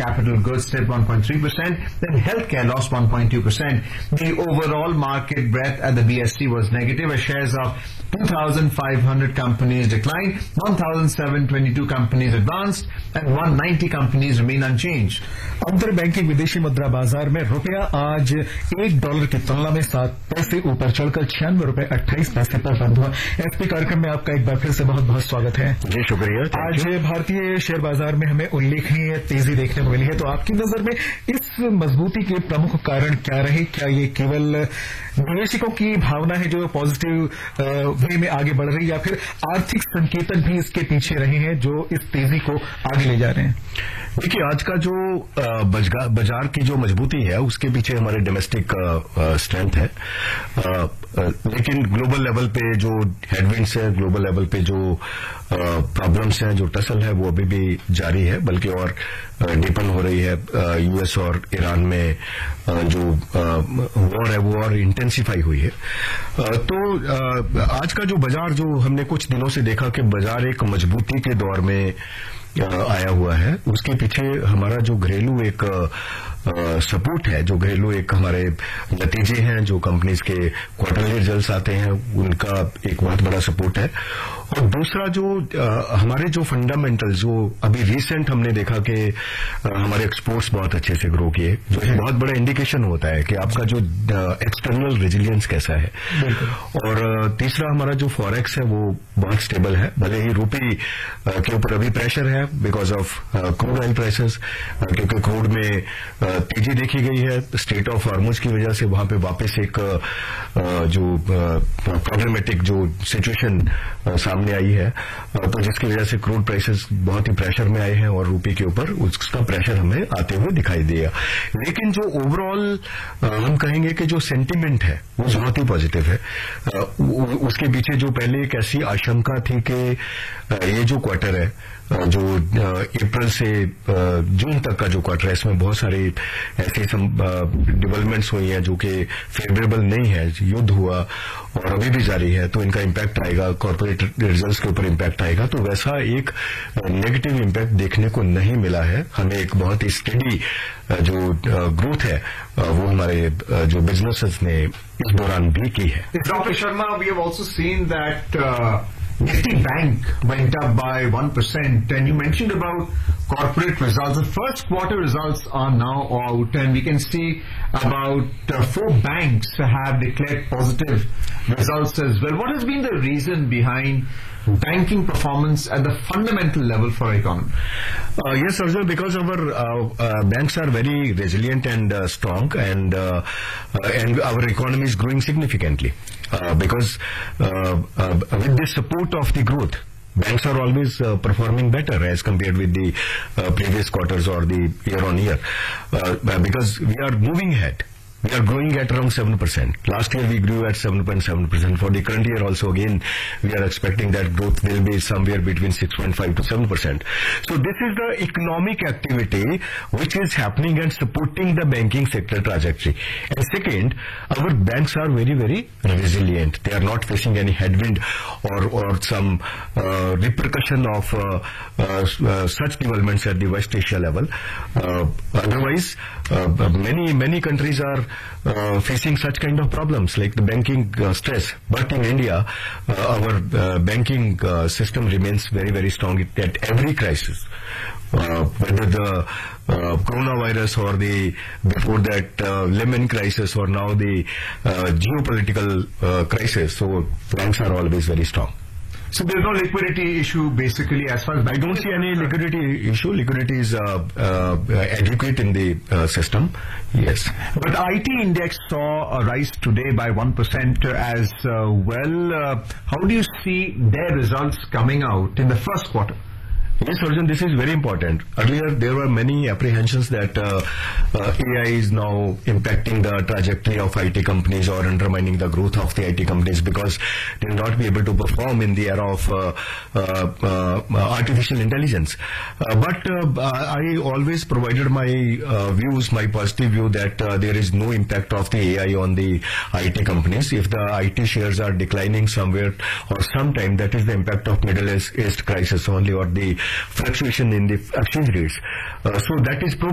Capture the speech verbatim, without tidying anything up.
capital goods slipped one point three percent. Then healthcare lost one point two percent. The overall market breadth at the B S E was negative. As shares of two thousand five hundred companies declined, one thousand seven hundred twenty-two companies advanced, and one hundred ninety companies remain unchanged. अंतर banking विदेशी मुद्रा बाजार में रुपया आज एक dollar की तुलना में सात पैसे ऊपर चढ़कर छियानवे रुपए अट्ठाईस पैसे पर बंद हुआ। एफपी कार्यक्रम में आपका एक बार फिर से बहुत बहुत स्वागत है। जी शुक्रिया। आज भारतीय शेयर बाजार में हमें उल्लेखनीय तेजी देखने को मिली है, तो आपकी नजर में इस मजबूती के प्रमुख कारण क्या रहे? क्या ये केवल निवेशकों की भावना है जो पॉजिटिव वे में आगे बढ़ रही है, या फिर आर्थिक संकेतक भी इसके पीछे रहे हैं जो इस तेजी को आगे ले जा रहे हैं? देखिए, आज का जो बाजार की जो मजबूती है उसके पीछे हमारे डोमेस्टिक स्ट्रेंथ है, आ, लेकिन ग्लोबल लेवल पे जो हेडविंड्स है, ग्लोबल लेवल पे जो प्रॉब्लम्स हैं, जो टसल है, वो अभी भी जारी है, बल्कि और डीपन हो रही है। यूएस और ईरान में जो वॉर है वो और इंटेंसिफाई हुई है। तो आज का जो बाजार, जो हमने कुछ दिनों से देखा कि बाजार एक मजबूती के दौर में आया हुआ है, उसके पीछे हमारा जो घरेलू एक सपोर्ट है, जो घरेलू एक हमारे नतीजे हैं, जो कंपनीज के क्वार्टरली रिजल्ट्स आते हैं, उनका एक बहुत बड़ा सपोर्ट है। और दूसरा जो आ, हमारे जो फंडामेंटल्स, जो अभी रिसेंट हमने देखा कि हमारे एक्सपोर्ट्स बहुत अच्छे से ग्रो किए, जो एक बहुत बड़ा इंडिकेशन होता है कि आपका जो एक्सटर्नल रेजिलियंस कैसा है। और आ, तीसरा हमारा जो फॉरेक्स है वो बहुत स्टेबल है, भले ही रूपी के ऊपर अभी प्रेशर है because of crude oil prices, क्योंकि क्रूड में तेजी देखी गई है स्टेट ऑफ हार्मोज की वजह से। वहां पे वापस एक जो प्रॉब्लमेटिक जो सिचुएशन सामने आई है, तो जिसकी वजह से क्रूड प्राइसेस बहुत ही प्रेशर में आए हैं और रुपये के ऊपर उसका प्रेशर हमें आते हुए दिखाई दिया। लेकिन जो ओवरऑल हम कहेंगे कि जो सेंटिमेंट है वो बहुत ही पॉजिटिव है। उसके पीछे जो पहले एक ऐसी आशंका थी कि ये जो क्वार्टर है, जो अप्रैल से जून तक का जो क्वार्टर है, इसमें बहुत सारी ऐसी डेवलपमेंट्स हुई हैं जो कि फेवरेबल नहीं है, युद्ध हुआ और अभी भी जारी है, तो इनका इम्पैक्ट आएगा, कॉर्पोरेट रिजल्ट्स के ऊपर इम्पैक्ट आएगा। तो वैसा एक नेगेटिव इम्पैक्ट देखने को नहीं मिला है। हमें एक बहुत ही स्टेडी जो ग्रोथ है वो हमारे जो बिजनेसेस ने इस दौरान भी की है। Doctor Sharma, we have also seen that Nifty Bank went up by one percent, and you mentioned about corporate results. The first quarter results are now out, and we can see about uh, four banks have declared positive results as well. What has been the reason behind banking performance at the fundamental level for our economy? Uh, yes, Arjun, because our uh, uh, banks are very resilient and uh, strong, and uh, uh, and our economy is growing significantly. Uh, because uh, uh, with the support of the growth, banks are always uh, performing better as compared with the uh, previous quarters or the year on year, uh, because we are moving ahead. We are growing at around seven percent. Last year we grew at seven point seven percent. For the current year also, again, we are expecting that growth will be somewhere between six point five to seven percent. So this is the economic activity which is happening and supporting the banking sector trajectory. And second, our banks are very, very resilient. They are not facing any headwind or, or some uh, repercussion of uh, uh, uh, such developments at the West Asia level. Uh, otherwise, uh, many, many countries are Uh, facing such kind of problems like the banking uh, stress. But in India, uh, our uh, banking uh, system remains very, very strong at every crisis. Uh, whether the uh, coronavirus or the before that uh, Lehman crisis or now the uh, geopolitical uh, crisis, so banks are always very strong. So there's no liquidity issue basically as far as... I don't see any liquidity issue. Liquidity is uh, uh, adequate in the uh, system. Yes. But I T index saw a rise today by one percent as uh, well. Uh, how do you see their results coming out in the first quarter? Yes, Arjun, this is very important. Earlier, there were many apprehensions that uh, uh, A I is now impacting the trajectory of I T companies or undermining the growth of the I T companies because they will not be able to perform in the era of uh, uh, uh, artificial intelligence. Uh, but uh, I always provided my uh, views, my positive view that uh, there is no impact of the A I on the I T companies. If the I T shares are declining somewhere or sometime, that is the impact of Middle East crisis only or the fluctuation in the exchange rates. Uh, so that is